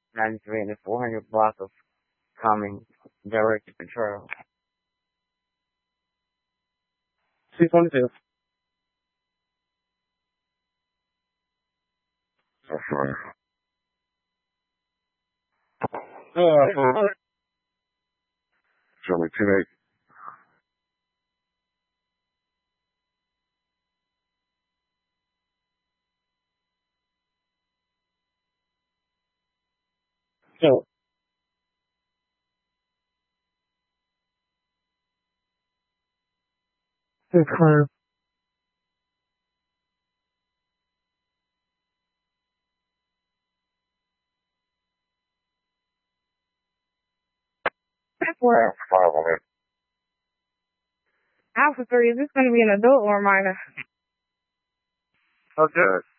93 and the 400 block of coming direct to control. 222. Show me 10-8. So, clear. That's where. 5-1. Alpha 3, is this going to be an adult or a minor? Okay.